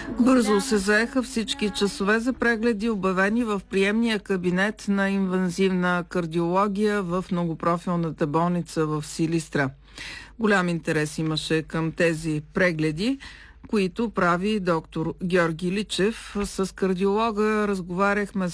Бързо се заеха всички часове за прегледи, обявени в приемния кабинет на инвазивна кардиология в многопрофилната болница в Силистра. Голям интерес имаше към тези прегледи, които прави доктор Георги Личев. С кардиолога разговаряхме